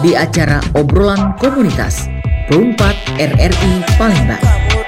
di acara obrolan komunitas Perumpat RRI Palembang.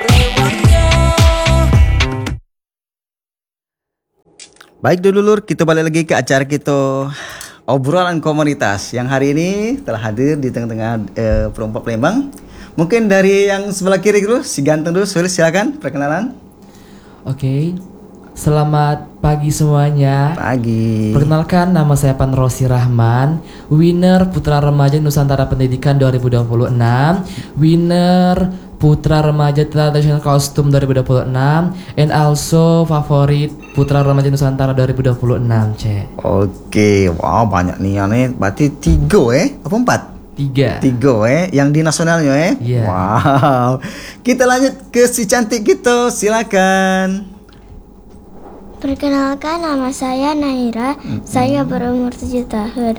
Baik dulur, kita balik lagi ke acara kita obrolan komunitas yang hari ini telah hadir di tengah-tengah Perumpat Palembang. Mungkin dari yang sebelah kiri dulu, si ganteng dulu, silakan perkenalan. Oke. Selamat pagi semuanya. Pagi. Perkenalkan, nama saya Panrosi Rahman, winner Putra Remaja Nusantara Pendidikan 2026, winner Putra Remaja Traditional Costume 2026, and also favorit Putra Remaja Nusantara 2026, Cek. Oke, wow banyak nih, berarti 3 apa 4? 3 yang di nasionalnya Iya. Wow. Kita lanjut ke si cantik kita, silakan. Perkenalkan, nama saya Naira. Saya berumur 7 tahun.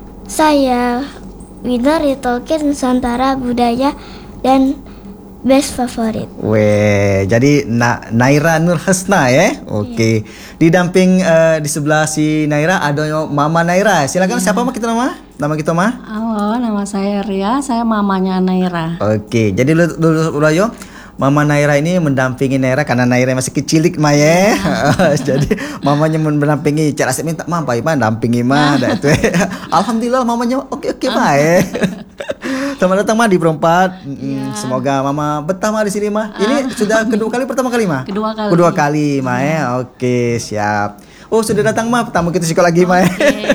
Saya winner di Tolkien Nusantara Budaya dan best favorit. Weh, jadi Naira Nur Hasna ya. Oke. Didamping di sebelah si Naira ada Mama Naira. Silakan, siapa kita nama? Nama kita mah? Halo, nama saya Ria. Saya mamanya Naira. Oke, jadi dulu yo. Mama Naira ini mendampingi Naira karena Naira masih kecilik mah ya. Jadi mamanya mendampingi. Cak Asep minta mah, Pak dampingi mah dah itu. Alhamdulillah mamanya oke mah ya. Selamat datang mah di Perumpat. Semoga mama betah mah di sini mah. Ini sudah pertama kali mah? Kedua kali mah ya. Oke, siap. Oh, sudah datang mah, tamu kita sekolah lagi mah.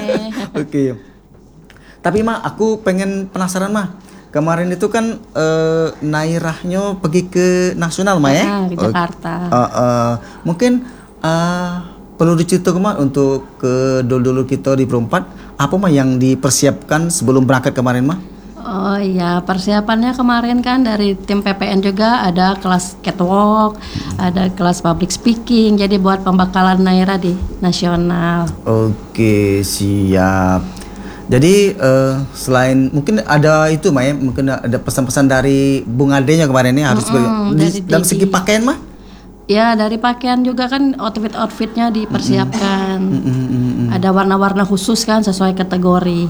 Oke. Tapi mah aku pengen penasaran mah. Kemarin itu kan Nairahnya pergi ke nasional mah ya? Ke Jakarta. Mungkin perlu diceritakan mah untuk ke dulur kita di Perumpat, apa mah yang dipersiapkan sebelum berangkat kemarin mah? Oh iya, persiapannya kemarin kan dari tim PPN juga ada kelas catwalk, ada kelas public speaking, jadi buat pembekalan Naira di nasional. Oke, siap. Jadi selain mungkin ada itu mah ya, mungkin ada pesan-pesan dari Bung Adenya kemarin ini harus dalam segi pakaian mah? Ya, dari pakaian juga kan outfitnya dipersiapkan. Ada warna-warna khusus kan sesuai kategori.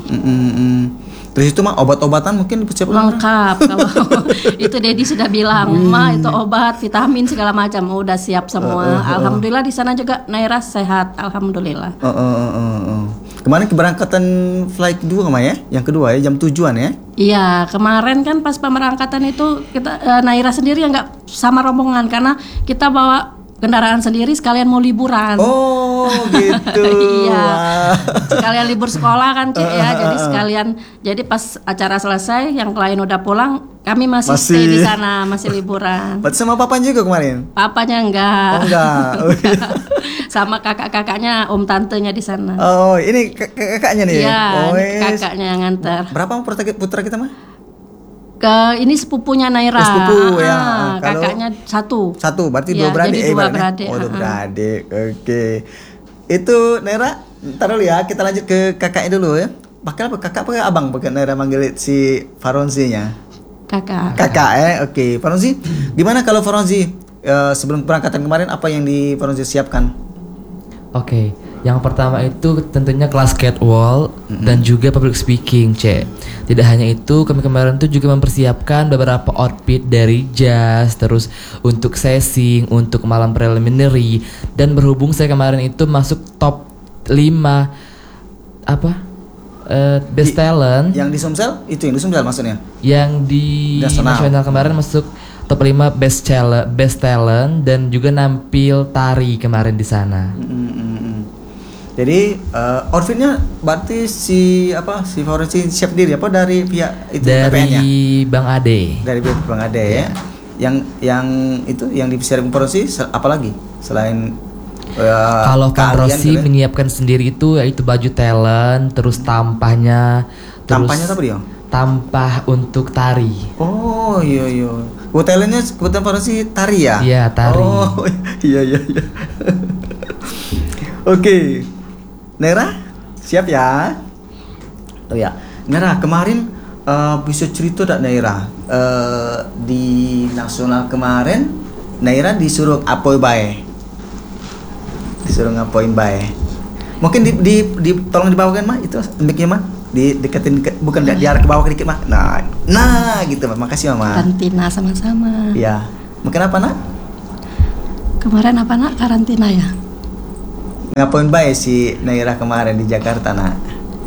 Terus itu mah obat-obatan mungkin dipersiapkan lengkap. Kalau itu Dedi sudah bilang, mah itu obat, vitamin segala macam udah siap semua. Alhamdulillah di sana juga Naira sehat, alhamdulillah. Kemarin keberangkatan flight kedua mah ya, yang kedua ya jam 7-an ya? Iya, kemarin kan pas pemberangkatan itu kita Naira sendiri yang nggak sama rombongan karena kita bawa kendaraan sendiri sekalian mau liburan. Oh gitu. Iya. Sekalian libur sekolah kan Cik ya. Jadi sekalian, jadi pas acara selesai yang klien udah pulang, kami masih stay di sana, masih liburan. Berarti sama papanya juga kemarin? Papanya enggak. Oh enggak. Sama kakak-kakaknya, om tantenya di sana. Oh, ini kakaknya nih. Iya, kakaknya yang nganter. Berapa putra kita mah? Ini sepupunya Naira. Sepupu ya. Kakaknya satu, berarti ya, 2 beradik. Jadi 2 beradik. Oh, 2 beradik. Oke. Itu Naira, taruh ya, kita lanjut ke kakaknya dulu ya. Bakal apa? Kakak apa abang? Bukan Naira manggil si Faronzinya. Kakak oke. Faronzi, gimana kalau Faronzi sebelum berangkatan kemarin apa yang di Faronzi siapkan? Oke, yang pertama itu tentunya kelas catwalk dan juga public speaking, Cek. Tidak hanya itu, kami kemarin tuh juga mempersiapkan beberapa outfit dari jazz, terus untuk sessing, untuk malam preliminary, dan berhubung saya kemarin itu masuk top 5 best talent. Yang di Sumsel? Itu yang di Sumsel maksudnya? Yang di nasional kemarin masuk top 5 best talent dan juga nampil tari kemarin di sana. Jadi outfitnya berarti si Faronzi siap diri apa dari pihak itu dari PPN-nya? Bang Ade. Dari pihak Bang Ade ya. Yang disiapkan Faronzi apa lagi selain kalau Faronzi menyiapkan sendiri itu yaitu baju talent, terus tampahnya apa dia? Tampah untuk tari. Oh iya. Talentnya kebetulan Faronzi tari ya? Iya, tari. Oh iya. Oke. Naira, siap ya? Oh ya, Naira kemarin bisa cerita tak Naira? Di nasional kemarin Naira disuruh apoy bae. Disuruh ngapoin bae. Mungkin tolong dibawakan mah itu mic-nya mah. bukan diarah ke bawah dikit mah. Nah gitu. Makasih Mama. Karantina sama-sama. Ya. Mungkin apa nak? Kemarin apa nak karantina ya? Ngapain baik si Naira kemarin di Jakarta nak?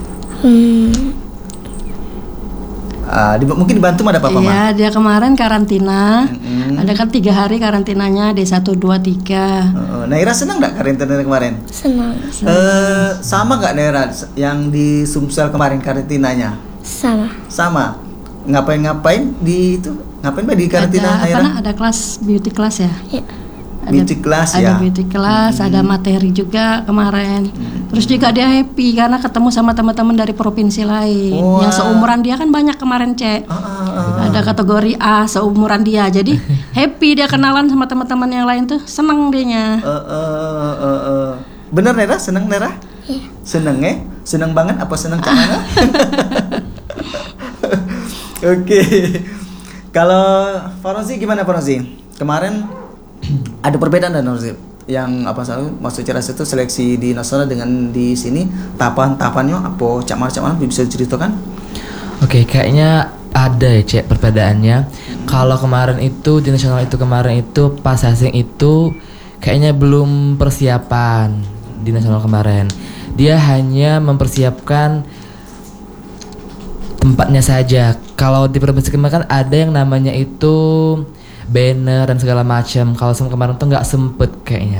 Mungkin dibantu ada apa-apa Iya, dia kemarin karantina. Ada kan 3 hari karantinanya di 1, 2, 3. Naira senang nggak karantina kemarin? Senang. Sama nggak Naira yang di Sumsel kemarin karantinanya? Sama. Ngapain di itu? Ngapain di karantina Naira? Ada kelas beauty class ya? Ya. Beauty class ada ya. Beauty class, ada materi juga kemarin. Terus juga dia happy karena ketemu sama teman-teman dari provinsi lain. Yang seumuran dia kan banyak kemarin, Cek. Ada kategori A seumuran dia. Jadi happy dia kenalan sama teman-teman yang lain tuh, seneng dianya. Bener Nera, seneng Nera? Iya. Seneng ya? Seneng banget apa seneng Cak Nana? Oke. Kalau Farozi gimana Farozi? Kemarin ada perbedaan dan yang apa salah masuk Ceras itu seleksi di nasional dengan di sini tahapannya apa Cak Mar bisa ceritakan? Oke, kayaknya ada ya Cek perbedaannya. Kalau kemarin itu di nasional itu kemarin itu pas asing itu kayaknya belum persiapan di nasional kemarin. Dia hanya mempersiapkan tempatnya saja. Kalau di provinsi kemarin kan ada yang namanya itu banner dan segala macam. Kalau sama kemarin tuh nggak sempet kayaknya.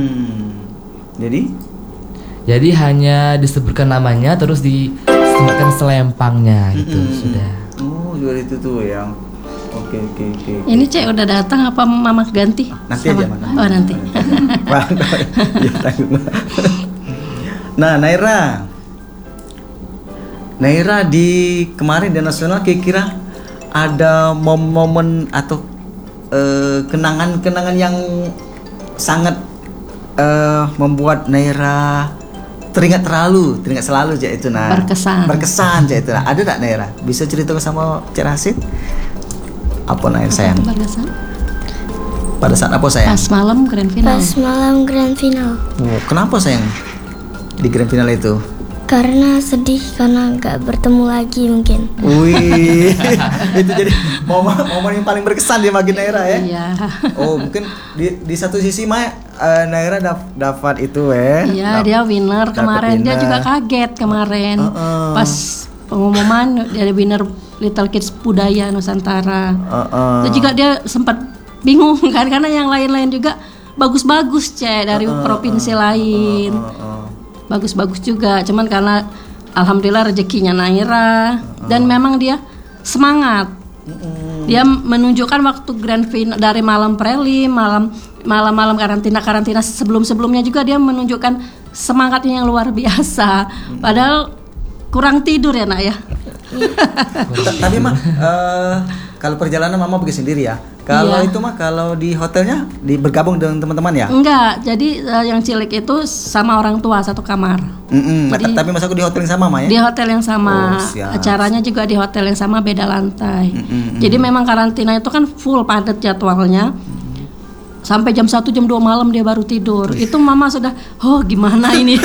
Jadi hanya disebutkan namanya terus disebutkan selempangnya gitu sudah. Oh jual itu tuh yang. Oke. Ini Cek udah datang apa Mama ganti? Nanti aja Mama. Oh nanti. Ya, tanggung. Nah Naira di kemarin di nasional kira-kira ada momen atau kenangan yang sangat membuat Naira teringat selalu aja itu nah berkesan aja itu nah. Ada tak Naira bisa cerita sama Cik Rasid apa Naira sayang Berkesan pada saat apa sayang pas malam grand final. Oh, kenapa sayang di grand final itu? Karena sedih karena nggak bertemu lagi mungkin. Wih, itu jadi momen yang paling berkesan dia bagi Naira ya. Iya. Oh mungkin di satu sisi Naira dapat itu Iya dia winner kemarin dia juga kaget kemarin pas pengumuman dari winner Little Kids Budaya Nusantara. Itu juga dia sempat bingung kan karena yang lain-lain juga bagus-bagus Cek dari provinsi lain. Bagus-bagus juga, cuman karena alhamdulillah rezekinya Naira dan memang dia semangat. Dia menunjukkan waktu grand final dari malam prelim, malam karantina sebelumnya juga dia menunjukkan semangatnya yang luar biasa. Padahal kurang tidur ya Nak ya. Tapi mah kalau perjalanan Mama pergi sendiri ya. Kalau itu mah kalau di hotelnya bergabung dengan teman-teman ya? Enggak, jadi yang cilik itu sama orang tua satu kamar. Jadi, tapi masa aku di hotel yang sama Mah ya? Di hotel yang sama. Acaranya juga di hotel yang sama beda lantai. Jadi memang karantina itu kan full padat jadwalnya. Sampai jam 1 jam 2 malam dia baru tidur. Itu Mama sudah gimana ini?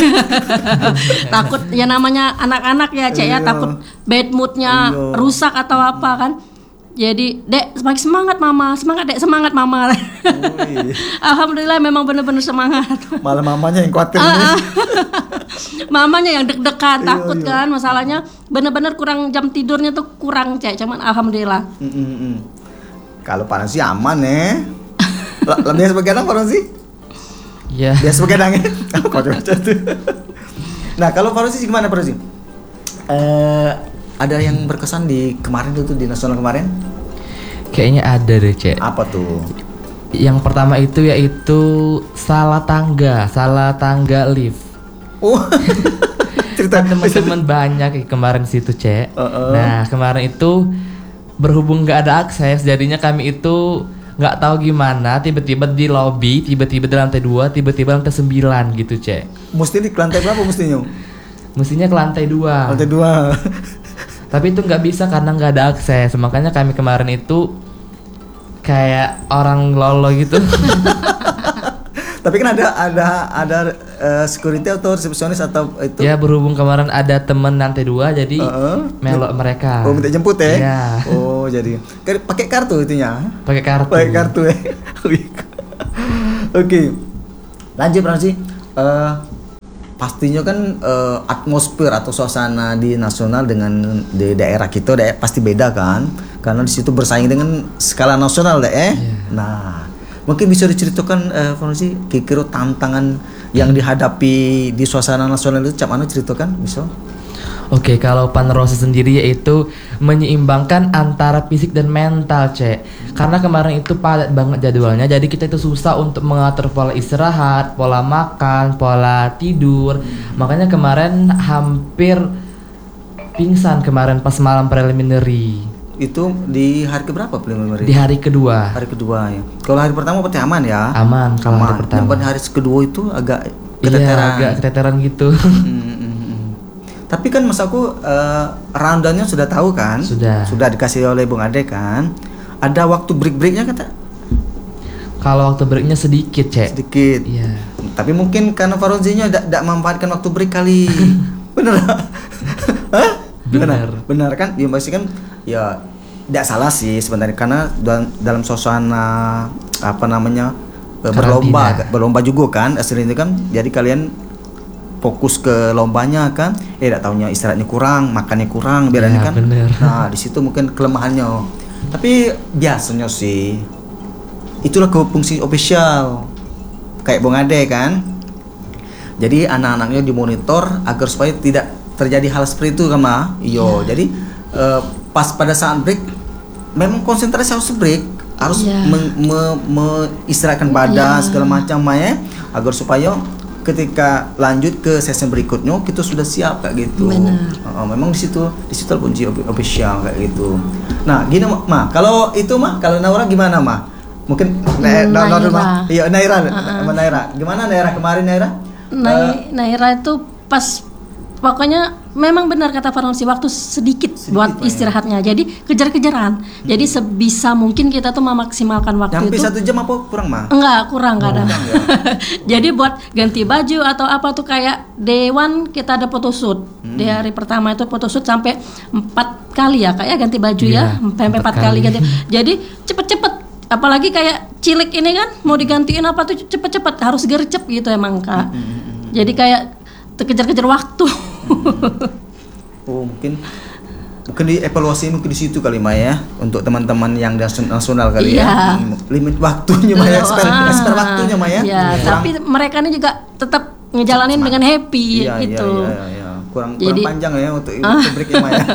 Takut ya namanya anak-anak ya Cek ya, takut bad moodnya rusak atau apa kan. Jadi Dek semakin semangat Mama, semangat Mama. Alhamdulillah memang benar-benar semangat. Malah mamanya yang khawatir. Mamanya yang deg-degan, takut kan masalahnya benar-benar kurang jam tidurnya tuh kurang Cek. Cuman alhamdulillah. Kalau panas sih aman ya. Lebih sebagai anak Farozi? Iya. Dia sebagai anak. Nah kalau Farozi gimana Farozi? Ada yang berkesan di kemarin itu di nasional kemarin? Kayaknya ada deh Cek. Apa tuh? Yang pertama itu yaitu salah tangga lift. Oh. Cerita teman-teman banyak kemarin situ Cek. Nah kemarin itu berhubung nggak ada akses, jadinya kami itu nggak tahu gimana tiba-tiba di lobby, tiba-tiba di lantai 2, tiba-tiba lantai 9 gitu Cek. Mesti di lantai berapa mestinya? Mestinya ke lantai 2. Lantai 2. Tapi itu nggak bisa karena nggak ada akses. Makanya kami kemarin itu kayak orang lolo gitu. Tapi kan ada security atau resepsionis atau itu. Ya berhubung kemarin ada temen lantai 2 jadi melok mereka. Oh, minta jemput ya? Iya. Oh, jadi pakai kartu itunya. Pakai kartu. Pakai kartu ya. Oke. Lanjut Fransi. Pastinya kan atmosfer atau suasana di nasional dengan di daerah kita pasti beda kan, karena di situ bersaing dengan skala nasional deh. Nah, mungkin bisa diceritakan Fransi kira-kira tantangan yang dihadapi di suasana nasional itu cak mana ceritakan bisa? Oke, kalau Panerosi sendiri yaitu menyeimbangkan antara fisik dan mental, Cek. Karena kemarin itu padat banget jadwalnya, jadi kita itu susah untuk mengatur pola istirahat, pola makan, pola tidur. Makanya kemarin hampir pingsan kemarin pas malam preliminary. Itu di hari keberapa preliminary? Di hari kedua. Hari kedua ya. Kalau hari pertama berarti aman ya? Aman kalau hari pertama. Yang hari kedua itu agak Iya, keteteran. agak keteteran gitu. Tapi kan mas aku rundownnya sudah tahu kan? Sudah dikasih oleh Bung Ade kan? Ada waktu break-breaknya kata? Kalau waktu breaknya sedikit, Cek. Sedikit. Iya. Tapi mungkin karena Faronzinya tidak memanfaatkan waktu break kali. Bener? Hah? Benar kan? Ya pasti kan ya tidak salah sih sebenarnya, karena dalam suasana apa namanya berlomba juga kan aslinya kan, jadi kalian fokus ke lombanya kan, tidak taunya istirahatnya kurang, makannya kurang, biarnya kan. Bener. Nah di situ mungkin kelemahannya. Tapi biasanya sih itulah fungsi official kayak Bung Ade kan. Jadi anak-anaknya dimonitor agar supaya tidak terjadi hal seperti itu kan mah. Iyo. Jadi pas pada saat break memang konsentrasi harus break, harus istirahatkan badan segala macam ya, agar supaya ketika lanjut ke sesi berikutnya kita sudah siap kayak gitu. Memang di situ kunci official kayak gitu. Nah, gini mah, kalau itu mah, kalau Naura gimana mah? Mungkin Naira. Iya, Naira. Gimana Naira kemarin Naira? Naira itu pas pokoknya memang benar kata Faronsi, waktu sedikit buat istirahatnya. Jadi kejar-kejaran. Jadi sebisa mungkin kita tuh memaksimalkan waktu Sampai itu. 1 jam apa kurang mah? Enggak, kurang kadang. Jadi buat ganti baju atau apa tuh kayak day one kita ada photoshoot. Di hari pertama itu photoshoot sampai 4 kali ya, kayak ganti baju ya, sampai 4 kali ganti. Jadi cepet-cepet. Apalagi kayak cilik ini kan mau digantiin apa tuh cepet-cepet, harus gercep gitu emang Kak. Jadi kayak kejar-kejar waktu. Oh, mungkin dievaluasi mungkin di situ kali Mah ya, untuk teman-teman yang nasional kali ya. Limit waktunya Mah ya, spare waktunya Mah ya. Iya, tapi mereka ini juga tetap ngejalanin dengan happy gitu. Iya. Kurang panjang ya untuk breaknya Mah ya.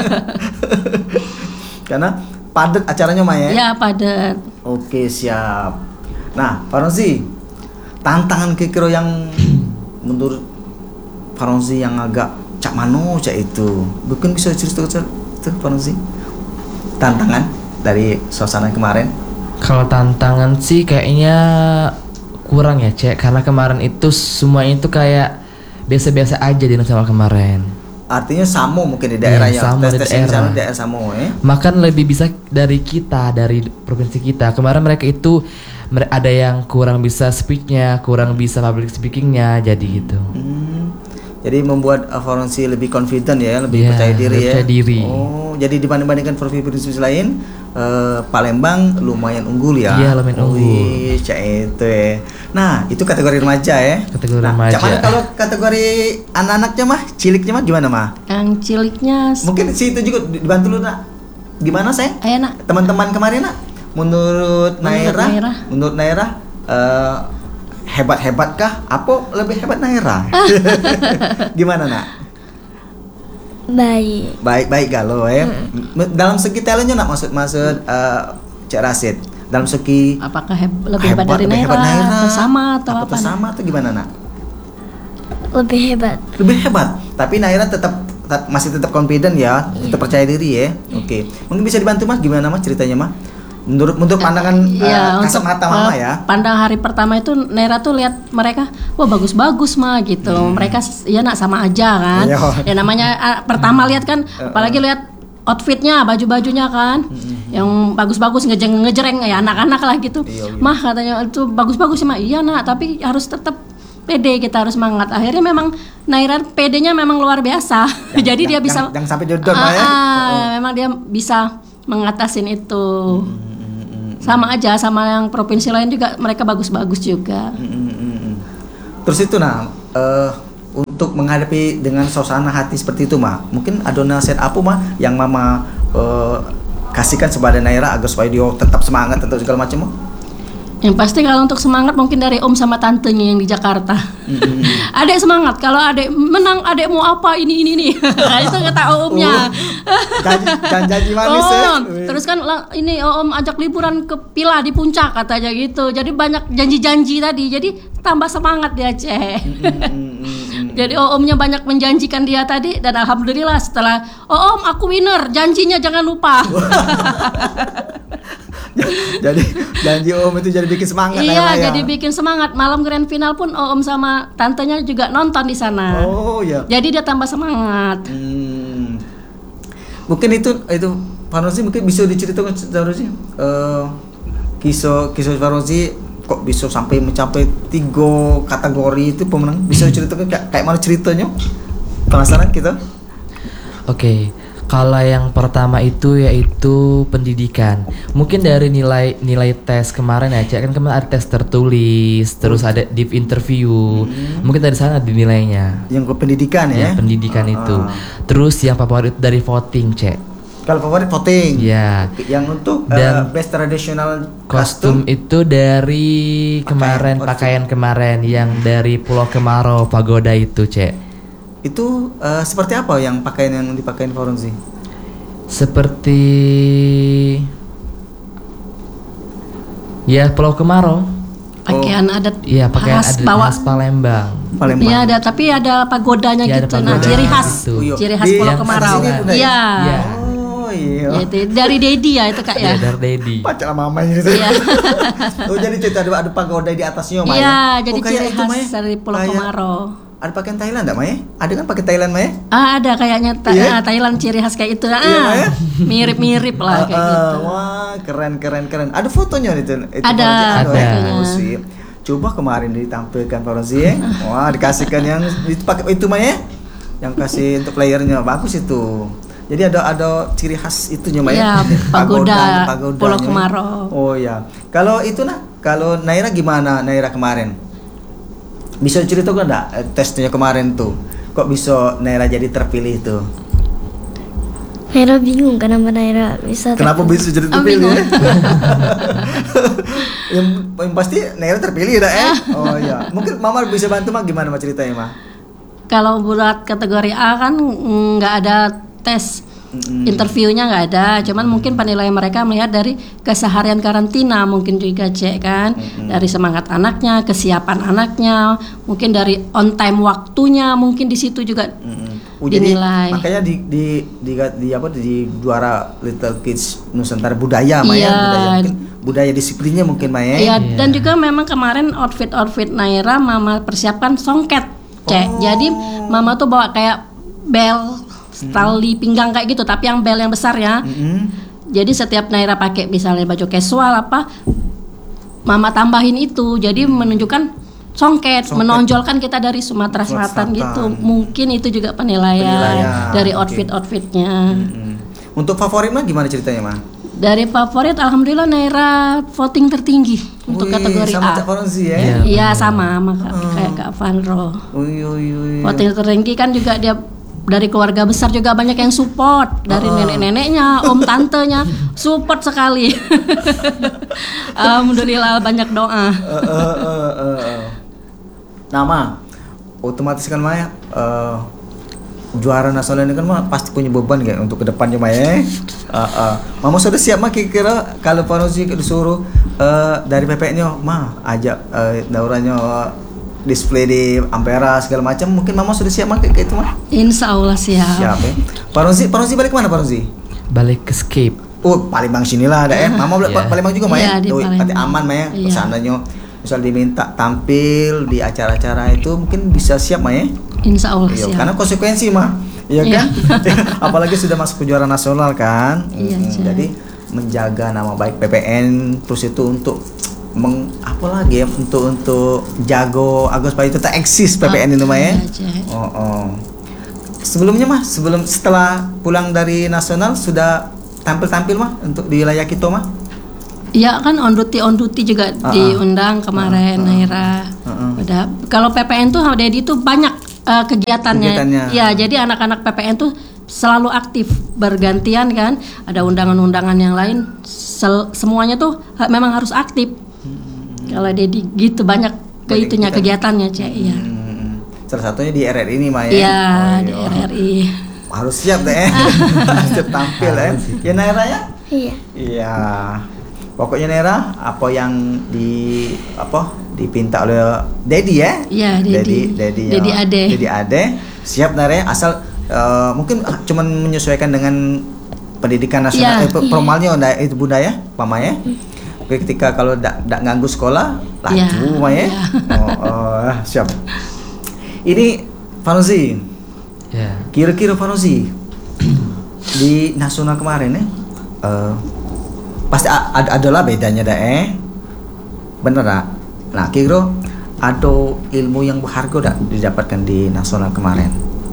Karena padat acaranya Mah ya. Iya, padat. Oke, siap. Nah, Faronzi, tantangan kira-kira yang menurut Faronzi yang agak cak mano cak itu, mungkin bisa cerita itu Faronzi, tantangan dari suasana kemarin. Kalau tantangan sih kayaknya kurang ya, Cek, karena kemarin itu semuanya itu kayak biasa-biasa aja di nasional kemarin. Artinya samo mungkin di daerah ya, sama di daerah samo ya. Makan lebih bisa dari kita, dari provinsi kita. Kemarin mereka itu ada yang kurang bisa speaknya, kurang bisa public speakingnya, jadi gitu. Jadi membuat Faronzi lebih confident ya, lebih percaya diri ya. Oh, jadi dibandingkan provinsi lain, Palembang lumayan unggul ya. Iya, lumayan unggul. Cak itu ya. Nah, itu kategori remaja ya. Kategori remaja. Cak mana kalau kategori anak-anaknya mah, ciliknya mah gimana mah? Yang ciliknya Mungkin si itu juga dibantu lu nak. Gimana saya? Ayo nak. Teman-teman kemarin nak. Menurut Naira, hebat-hebat kah? Apa lebih hebat Naira? Gimana nak? Baik galau ya. Dalam segi talentnya nak maksud Cak Rasid. Dalam segi apakah lebih hebat dari Naira? Atau sama atau apa? Sama atau gimana nak? Lebih hebat. Tapi Naira masih tetap confident ya, tetap percaya diri ya. Oke. Mungkin bisa dibantu Mas, gimana Mas ceritanya Mas? Menurut pandangan kasat mata Mama ya. Pandang hari pertama itu Naira tuh lihat mereka, wah bagus-bagus mah gitu. Mereka ya nak sama aja kan. Ya namanya pertama lihat kan, apalagi lihat outfitnya, baju-bajunya kan, yang bagus-bagus ngejreng ya anak-anak lah gitu. Mah katanya itu bagus-bagus sih mah, iya nak, tapi harus tetap pede, kita harus semangat. Akhirnya memang Naira pedenya memang luar biasa. Jadi dia bisa yang sampai jodoh ya. Memang dia bisa mengatasin itu. Sama aja sama yang provinsi lain juga, mereka bagus-bagus juga. Terus itu untuk menghadapi dengan suasana hati seperti itu mah, mungkin ada nasihat apa mah yang mama kasihkan kepada Naira agar supaya dia tetap semangat atau segala macam mah? Yang pasti kalau untuk semangat mungkin dari om sama tantenya yang di Jakarta. Adek semangat, kalau adek menang adek mau apa ini. Itu kata omnya. Janji manis Terus kan ini om ajak liburan ke Pila di puncak katanya gitu. Jadi banyak janji-janji tadi. Jadi tambah semangat dia Cek. Jadi omnya banyak menjanjikan dia tadi, dan alhamdulillah setelah om aku winner, janjinya jangan lupa. Jadi janji om itu jadi bikin semangat. Iya, jadi bikin semangat. Malam grand final pun om sama tantenya juga nonton di sana. Oh iya. Jadi dia tambah semangat. Mungkin itu Farozzi mungkin bisa diceritakan Farozzi. Kisah Farozzi kok bisa sampai mencapai 3 kategori itu pemenang, bisa ceritakan kayak mana ceritanya? Penasaran kita? Oke, kalau yang pertama itu yaitu pendidikan. Mungkin dari nilai tes kemarin ya, Cek, kan kemarin ada tes tertulis, terus ada deep interview. Mungkin dari sana ada nilainya. Yang ke pendidikan ya? Ya, pendidikan itu. Terus yang favorit dari voting, Cek. Kalau favorit voting. Ya. Yang untuk best traditional kostum itu dari kemarin pakaian kemarin yang dari Pulau Kemarau pagoda itu, Cek. Itu seperti apa yang pakaian yang dipakai Farozzi? Seperti ya Pulau Kemarau. Pakaian adat. Iya, pakaian adat khas Palembang. Iya ada, tapi ada pagodanya ya, gitu. Ada pagoda ciri khas. gitu. Ciri khas Pulau Kemarau. Iya. Iya. Ya, itu dari Dedi ya itu Kak ya. Dari Dedi. Pacar mamanya gitu. Iya. Oh jadi cerita ada pagoda di atasnya Maya. Iya, jadi ciri khas dari Pulau Kemarau. Ada pakaian Thailand enggak Maya? Ada kan pakai Thailand Maya? Ada kayaknya Thailand ciri khas kayak itu. Maya? Mirip-mirip lah kayak gitu. Wah, keren. Ada fotonya itu Ada. Sih. Coba kemarin ditampilkan Farozzi. Wah, dikasihkan yang dipakai itu Maya. Yang kasih untuk playernya bagus itu. Jadi ada ciri khas itunya Maya. Ya, pagoda Pulau Kemarau. Oh ya. Kalau itu kalau Naira gimana Naira kemarin? Bisa ceritakan enggak tesnya kemarin tuh? Kok bisa Naira jadi terpilih itu? Naira bingung kenapa Naira bisa Kenapa bisa jadi terpilih? yang pasti Naira terpilih dah Oh iya. Mungkin Mama bisa bantu mah gimana mah ceritanya mah? Kalau buat kategori A kan nggak ada tes interviewnya nggak ada, cuman mungkin penilaian mereka melihat dari keseharian karantina mungkin juga Cek kan, dari semangat anaknya, kesiapan anaknya, mungkin dari on time waktunya mungkin di situ juga dinilai. Jadi, makanya di juara Little Kids Nusantara budaya Maya, budaya disiplinnya mungkin Maya. Iya, dan juga memang kemarin outfit Naira Mama persiapkan songket Cek. Jadi Mama tuh bawa kayak bel tali pinggang kayak gitu, tapi yang bel yang besar ya. Jadi setiap Naira pakai misalnya baju casual apa, Mama tambahin itu. Jadi menunjukkan songket, menonjolkan kita dari Sumatera Selatan gitu. Mungkin itu juga penilaian dari outfitnya. Untuk favorit mah gimana ceritanya mah? Dari favorit alhamdulillah Naira voting tertinggi untuk kategori sama A. Cak Farozzi ya? Iya sama kayak Kak Vanro. Voting tertinggi kan juga dia dari keluarga besar juga banyak yang support, dari nenek-neneknya, om tantenya support sekali. Alhamdulillah banyak doa. Nama otomatis kan Maya juara nasional ini kan mah pasti punya beban kayak untuk kedepannya Maya. Mama sudah siap mah kira-kira kalau Farozzi disuruh dari PP-nya mah ajak dauranya display di Ampera segala macam, mungkin Mama sudah siap mah kayak itu mah. Insya Allah siap. Siap ya. Farozzi balik mana Farozzi? Balik ke Escape. Oh Palembang sinilah ada ya. Mama Palembang juga Maya. Berarti aman Maya. Seandainya misal diminta tampil di acara-acara itu mungkin bisa siap Maya. Insya Allah siap. siap. Karena konsekuensi mah Iya kan? Apalagi sudah masuk kejuaraan nasional kan. Iya, Cek. Jadi menjaga nama baik PPN terus itu untuk apalagi ya untuk jago agar supaya itu tak eksis PPN itu mah ya. Iya, Cek. Sebelumnya mah setelah pulang dari nasional sudah tampil mah untuk di wilayah kita mah. Iya kan on duty juga diundang kemarin Naira. Udah kalau PPN tuh Dedi tuh banyak kegiatannya. Ya, jadi anak-anak PPN tuh selalu aktif bergantian kan. Ada undangan-undangan yang lain semuanya tuh memang harus aktif. Kalau Dedi gitu banyak kegiatannya, Cek. Iya. Salah satunya di RRI ini mah ya. Iya, di RRI. Harus siap deh. Siap tampil ya. Ya Naira ya? Iya. Iya. Pokoknya Naira, apa yang dipinta oleh Dedi ya? Iya, Dedi Ade. Siap Naira, asal mungkin cuman menyesuaikan dengan pendidikan nasional, formalnya itu budaya, Mama ya. Oke, ketika kalau tidak ganggu sekolah, laju Mama ya. Siap. Ini Fanozi. Ya. Kira-kira Fanozi di nasional kemarin ya. Pasti adalah bedanya bener tak? Nah kira ada ilmu yang berharga tak didapatkan di nasional kemarin?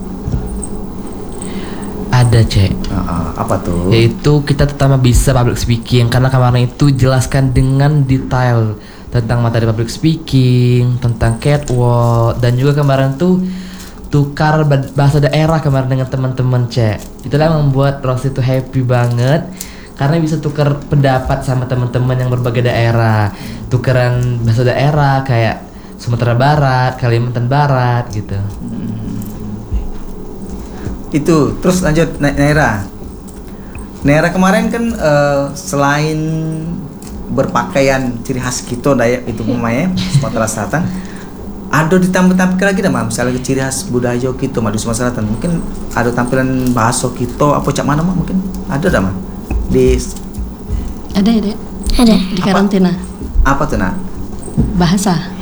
Ada, Cek. Apa tuh? Yaitu kita terutama bisa public speaking, karena kemarin itu jelaskan dengan detail tentang materi public speaking, tentang catwalk, dan juga kemarin tuh tukar bahasa daerah kemarin dengan teman-teman, Cek. Itulah yang membuat Rosi itu happy banget. Karena bisa tukar pendapat sama teman-teman yang berbagai daerah, tukeran bahasa daerah kayak Sumatera Barat, Kalimantan Barat gitu. Itu terus lanjut Naira. Naira kemarin kan selain berpakaian ciri khas kita Dayak itu namanya Sumatera Selatan, ada ditampil lagi dah misalnya ciri khas budaya kita di Sumatera Selatan. Mungkin ada tampilan bahasa kita apa cak mana mah mungkin ada dah mah. Ada di karantina. Apa tuh nak? Bahasa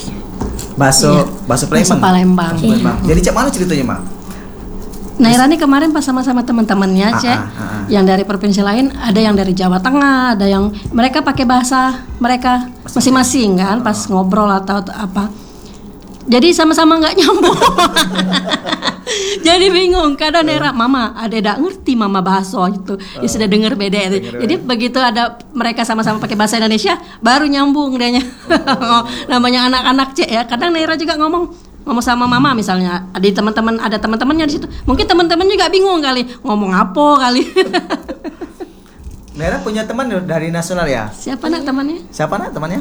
Palembang. Iya. Jadi cak mana ceritanya mak? Naira nih kemarin pas sama-sama teman-temannya, Cek, yang dari provinsi lain, ada yang dari Jawa Tengah, ada yang mereka pakai bahasa mereka masing-masing kan, pas ngobrol atau apa. Jadi sama-sama nggak nyambung. Jadi bingung. Kadang Naira, Mama, ada ngerti Mama bahasa itu. Dia sudah dengar beda. Jadi begitu ada mereka sama-sama pakai bahasa Indonesia, baru nyambung dianya. Namanya anak-anak, Cek ya. Kadang Naira juga ngomong sama Mama misalnya. Ada teman-temannya di situ. Mungkin teman-teman juga bingung kali ngomong apa kali. Naira punya teman dari nasional ya? Siapa nak temannya?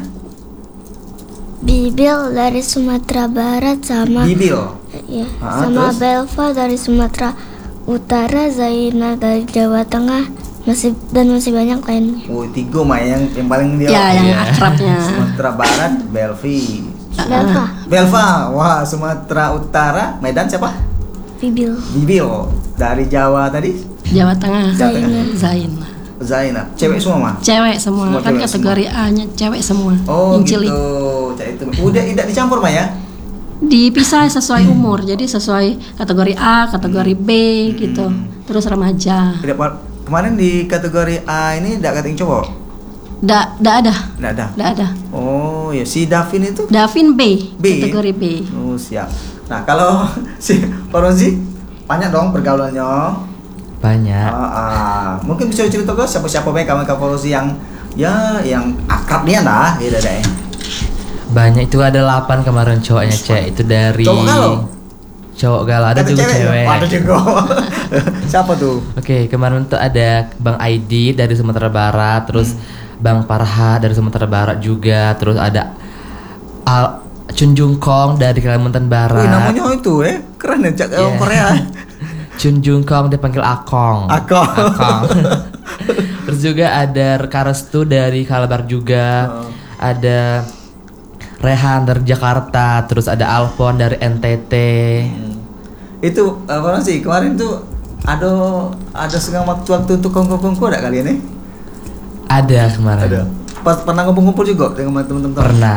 Bibil dari Sumatera Barat sama Bibil. Ya, sama terus? Belva dari Sumatera Utara, Zaina dari Jawa Tengah, masih banyak lainnya. Oh, 3 mah yang paling dia. Ya, yang akrabnya. Sumatera Barat, Belvi. Belva. Wah, Sumatera Utara, Medan siapa? Bibil. Dari Jawa tadi? Jawa Tengah. Zaina. Cewek semua mah? Cewek semua kan kategori A-nya cewek semua. Oh gitu. Itu. Udah tidak dicampur mah ya? Dipisah sesuai umur. Jadi sesuai kategori A, kategori B gitu. Terus remaja. Kemarin di kategori A ini tidak kating cowok? Tidak ada. Oh ya, si Davin itu? Davin B. Kategori B. Oh siap. Nah kalau si Fanozi banyak dong pergaulannya. Banyak. Mungkin bisa cerita ke siapa baik kawan Fanozi yang akrab dia lah gitu deh. Banyak, itu ada 8 kemarin cowoknya, Cek. Itu dari cowok galau, ada juga cewek. Ada juga. Siapa tuh? Oke, kemarin tuh ada Bang Aidi dari Sumatera Barat, terus Bang Parha dari Sumatera Barat juga, terus ada Chun Jung Kong dari Kalimantan Barat. Namanya itu keren ya, Cak, Korea. Chun Jung Kong dipanggil Akong. Terus juga ada Restu dari Kalbar juga. Ada Rehan dari Jakarta, terus ada Alfon dari NTT. Itu apa sih kemarin tuh ada setengah waktu untuk kongko ada kalian nih? Ada kemarin. Pernah ngumpul-ngumpul juga dengan teman-teman? Pernah.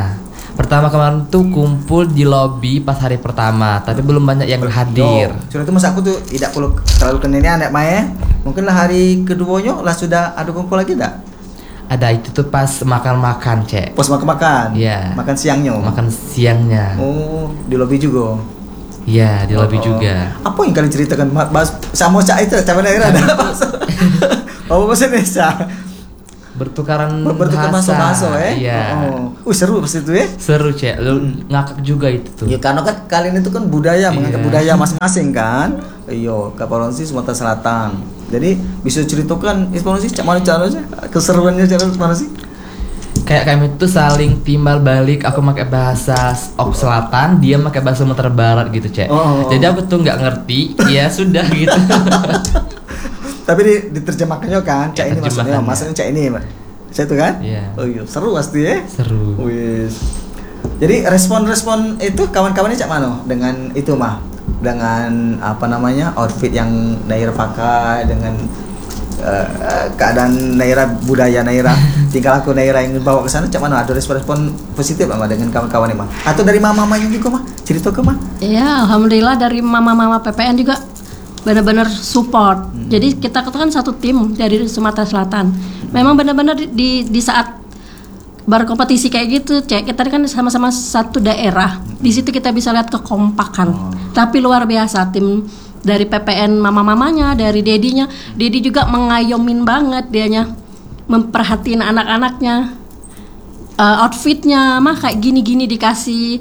Pertama kemarin tuh kumpul di lobby pas hari pertama, tapi belum banyak yang hadir. Sudah itu masa aku tuh tidak perlu terlalu kenini anak Mae. Mungkin lah hari keduanya lah sudah ada kumpul lagi tak? Ada itu tuh pas makan-makan, Cek. Pas makan. Iya. Makan siangnya. Makan siangnya. Oh, di lobby juga. Iya, di lobby juga. Apa yang kalian ceritakan? Bahas samosa itu, cabai daerah ada. Oh, bahasa Indonesia. Bertukar bahasa, Iya. Seru pas itu ya. Seru, Cek. Lu ngakak juga itu tuh. Ya karena kan kalian itu kan budaya, mengangkat budaya masing-masing kan. Iya, Kaparon sih Sumatera Selatan. Jadi bisa ceritakan Kaparon sih mana caranya? Keseruannya cara mana sih? Kayak kami tuh saling timbal balik. Aku pakai bahasa Selatan, dia pakai bahasa Sumatera Barat gitu, Cek. Jadi aku tuh nggak ngerti. Ya sudah gitu. Tapi diterjemahkannya kan, Cak ini maksudnya Cak ini, Pak. Cak itu kan? Iya. Oh iya, seru pasti ya. Seru. Wis. Jadi respon-respon itu kawan-kawannya Cak Mano dengan itu mah, dengan apa namanya outfit yang Naira pakai, dengan keadaan Naira, budaya Naira, tingkah laku Naira yang bawa ke sana Cak Mano, ada respon-respon positif mah dengan kawan-kawannya mah? Atau dari mama-mamanya juga mah? Cerita ke mah? Iya, alhamdulillah dari mama-mama PPN juga benar-benar support. Jadi kita kan satu tim dari Sumatera Selatan. Memang benar-benar di saat berkompetisi kayak gitu, Cek, kita kan sama-sama satu daerah. Di situ kita bisa lihat kekompakan. Tapi luar biasa tim dari PPN mama-mamanya, dari dedinya. Dedi juga mengayomin banget dianya, memperhatiin anak-anaknya. Outfitnya mah kayak gini-gini dikasih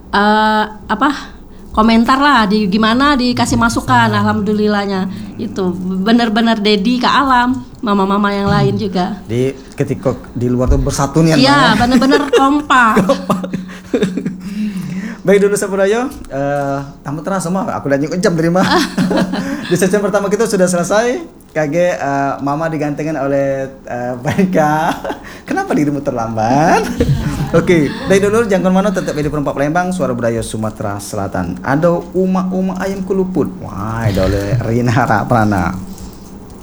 komentar lah di gimana, dikasih masukan. Alhamdulillahnya itu benar-benar Dedi ke alam, mama-mama yang lain juga. Di ketika di luar tuh bersatu nih. Iya, benar-benar kompak. Baik dulu Sampurayo, tamu terasa mah aku udah nyuk jam terima. Di sesi pertama kita sudah selesai. Kage mama digantengin oleh Baika. Kenapa dirimu terlambat? Oke, dari dulu jangan mana tetap di Perempat Palembang, Suara Budaya Sumatera Selatan. Ada uma ayam kuluput. Wah, ada oleh Rina Prana.